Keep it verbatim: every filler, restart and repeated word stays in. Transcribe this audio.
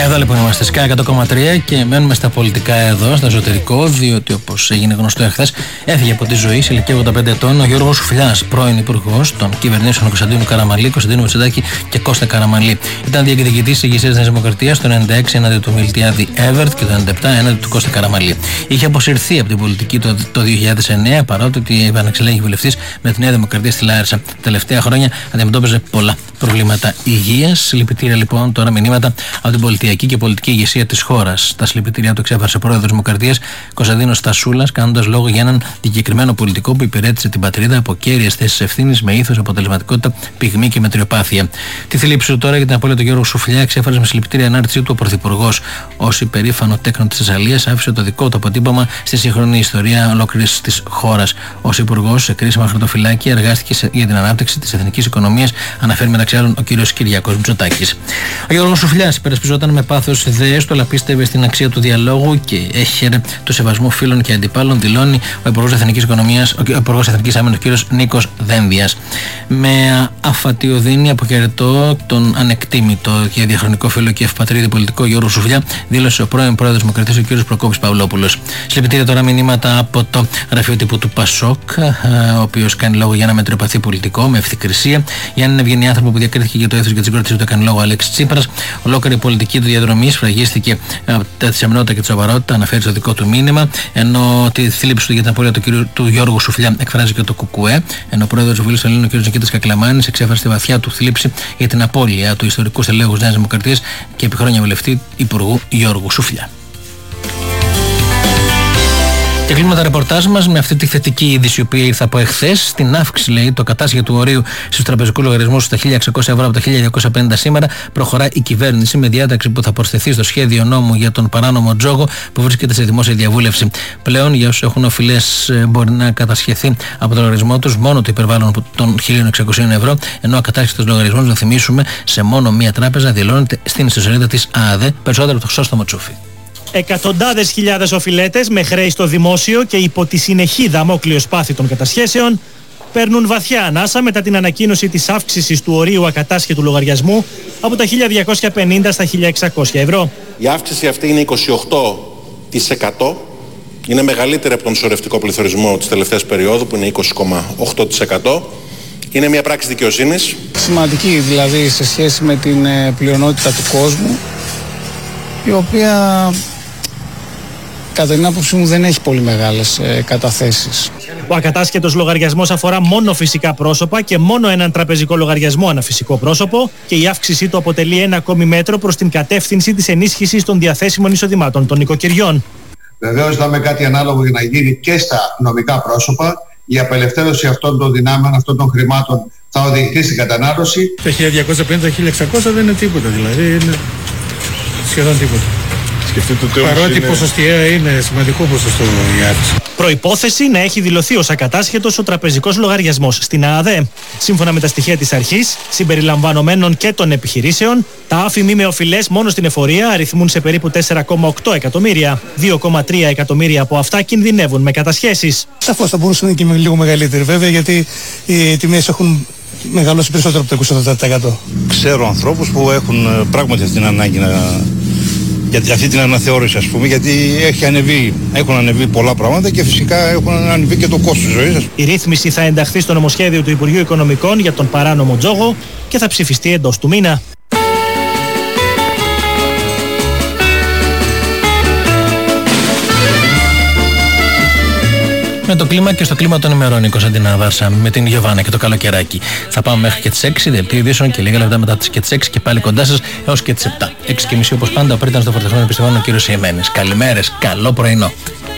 Εδώ λοιπόν είμαστε Sky εκατό κόμμα τρία και μένουμε στα πολιτικά εδώ, στο εσωτερικό, διότι όπως έγινε γνωστό εχθές, έφυγε από τη ζωή σε ηλικία ογδόντα πέντε ετών ο Γιώργος Σουφλιάς, πρώην υπουργός των κυβερνήσεων Κωνσταντίνου Καραμανλή, Κωνσταντίνου Μητσοτάκη και Κώστα Καραμανλή. Ήταν διεκδικητής της ηγεσίας της Νέας Δημοκρατίας το ενενήντα έξι έναντι του Μιλτιάδη Εύερτ και το ενενήντα επτά έναντι του Κώστα Καραμανλή. Είχε αποσυρθεί από την πολιτική το, το δύο χιλιάδες εννέα, παρότι επαναξελέγει βουλευτής με τη Νέα Δημοκρατία στη Λάρισα. Τα τελευταία χρόνια αντιμετώπιζε πολλά προβλήματα υγείας. Συλληπιτήρια λοιπόν τώρα μηνύματα από την πολιτιακή και πολιτική ηγεσία της χώρας. Τα συλληπιτήριά του εξέφρασε ο πρόεδρος της Δημοκρατίας Κωνσταντίνος Στασούλας, κάνοντας λόγο για έναν συγκεκριμένο πολιτικό που υπηρέτησε την πατρίδα από κέρυες θέσεις ευθύνης με ήθος, αποτελεσματικότητα, πυγμή και μετριοπάθεια. Τη θλίψη του τώρα για την απώλεια του Γιώργου Σουφλιά εξέφρασε με συλληπιτήρια ανάρτησή του ο Πρωθυπουργός. Ως υπερήφανο τέκνο της Θεσσαλίας άφησε το δικό του αποτύπωμα στη σύγχρονη ιστορία ολόκληρης της χώρας. Ως υπουργός σε κρίσιμα χαρτοφυλάκια εργάστηκε για την ανάπτυξη της εθνικής οικονομίας, αναφέρει μεταξύ άλλων ο κ. Κυριάκος Μητσοτάκης. Ο Γιώργος Σουφλιάς υπερασπιζόταν με πάθος ιδέες του, αλλά πίστευε στην αξία του διαλόγου και έχερε του σεβασμού φίλων και αντιπάλων, δηλώνει ο Υπουργός Εθνικής Οικονομίας, ο Υπουργός Εθνικής Άμυνας, ο κ. Νίκος Δένδιας. Με αφατιοδύνη αποχαιρετώ τον ανεκτήμητο και διαχρονικό φίλο και ευπατρίδη πολιτικό Γιώργο Σουφλιά, δήλωσε ο πρώην πρόεδρος της Δημοκρατίας, ο κ. Προκόπης Παυλόπουλος. Συλληπιτήρια τώρα μηνύματα από το γραφείο τύπου του Πασόκ, ο οποίος κάνει λόγο για ένα μετριοπαθή πολιτικό με ευθυκρισία, για έναν ευγενή άνθρωπο που διακρίθηκε για το έθος και την συγκρότηση του, έκανε λόγο ο Αλέξης Τσίπρας. Ολόκληρη η πολιτική του διαδρομή σφραγίστηκε από τη σεμνότητα και τη σοβαρότητα, αναφέρει στο δικό του μήνυμα, ενώ τη θλίψη του για την απώλεια του, του, του Γιώργου Σουφλιά εκφράζει και το Κουκουέ, ενώ ο πρόεδρος του Βουλής των Ελλήνων, ο κ. Νικήτας Κακλαμάνης, εξέφρασε τη βαθιά του θλίψη για την απώλεια του ιστορικού στελέχους Νέας Δημοκρατίας και επί χρόνια βουλευτή Υπουργού Γιώργου Σουφλιά. Και κλείνουμε τα ρεπορτάζ μας με αυτή τη θετική είδηση, η οποία ήρθε από εχθές. Στην αύξηση, λέει, το κατάσχεσμα του ορίου στους τραπεζικούς λογαριασμούς στα χίλια εξακόσια ευρώ από τα χίλια διακόσια πενήντα σήμερα, προχωρά η κυβέρνηση με διάταξη που θα προσθεθεί στο σχέδιο νόμου για τον παράνομο τζόγο που βρίσκεται σε δημόσια διαβούλευση. Πλέον, για όσους έχουν οφειλές, μπορεί να κατασχεθεί από το λογαριασμό τους μόνο το υπερβάλλον των χίλια εξακόσια ευρώ, ενώ ο ακατάσχετος λογαριασμός, να θυμίσουμε, σε μόνο μία τράπεζα δηλώνεται στην ιστοσελίδα της ΑΑΔΕ. Περισσότερο από το Χρυσό Στοματσούφι. Εκατοντάδες χιλιάδες οφειλέτες με χρέη στο δημόσιο και υπό τη συνεχή δαμόκλειο σπάθη των κατασχέσεων παίρνουν βαθιά ανάσα μετά την ανακοίνωση της αύξησης του ορίου ακατάσχετου λογαριασμού από τα χίλια διακόσια πενήντα στα χίλια εξακόσια ευρώ. Η αύξηση αυτή είναι είκοσι οκτώ τοις εκατό. Είναι μεγαλύτερη από τον σωρευτικό πληθωρισμό της τελευταίας περίοδου που είναι είκοσι κόμμα οκτώ τοις εκατό. Είναι μια πράξη δικαιοσύνης. Σημαντική δηλαδή σε σχέση με την πλειονότητα του κόσμου, η οποία κατά την άποψή μου δεν έχει πολύ μεγάλες ε, καταθέσεις. Ο ακατάσχετος λογαριασμός αφορά μόνο φυσικά πρόσωπα και μόνο έναν τραπεζικό λογαριασμό ανά φυσικό πρόσωπο και η αύξησή του αποτελεί ένα ακόμη μέτρο προς την κατεύθυνση της ενίσχυσης των διαθέσιμων εισοδημάτων των νοικοκυριών. Βεβαίως δάμε κάτι ανάλογο για να γίνει και στα νομικά πρόσωπα. Η απελευθέρωση αυτών των δυνάμεων, αυτών των χρημάτων θα οδηγηθεί στην κατανάλωση. Τα χίλια διακόσια πενήντα χίλια εξακόσια δεν είναι τίποτα, δηλαδή είναι σχεδόν τίποτα. Παρότι είναι... ποσοστιαία είναι σημαντικό ποσοστό η αύξηση. Προϋπόθεση να έχει δηλωθεί ως ακατάσχετος ο τραπεζικός λογαριασμός στην ΑΑΔΕ. Σύμφωνα με τα στοιχεία της αρχής, συμπεριλαμβανομένων και των επιχειρήσεων, τα άφημοι με οφειλές μόνο στην εφορία αριθμούν σε περίπου τέσσερα κόμμα οκτώ εκατομμύρια. δύο κόμμα τρία εκατομμύρια από αυτά κινδυνεύουν με κατασχέσεις. Σαφώς θα μπορούσαν και με λίγο μεγαλύτερη, βέβαια, γιατί οι τιμές έχουν μεγαλώσει περισσότερο από το είκοσι οκτώ τοις εκατό. Ξέρω ανθρώπους που έχουν πράγματι αυτή την ανάγκη να... για αυτή την αναθεώρηση, ας πούμε, γιατί έχει ανεβεί, έχουν ανεβεί πολλά πράγματα και φυσικά έχουν ανεβεί και το κόστος ζωής. Η ρύθμιση θα ενταχθεί στο νομοσχέδιο του Υπουργείου Οικονομικών για τον παράνομο τζόγο και θα ψηφιστεί εντός του μήνα. Με το κλίμα και στο κλίμα των ημερών, η Κωνσταντίνα Βάρσα με την Γιωβάνα και το καλοκαιράκι. Θα πάμε μέχρι και τις έξι, δελτίο ειδήσεων και λίγα λεπτά μετά τις και τις έξι και πάλι κοντά σας έως και τις επτά. έξι και μισή όπως πάντα, ο πρίτανος στο φορτηγό επιστημόνων ο κύριος Ιεμένης. Καλημέρες, καλό πρωινό.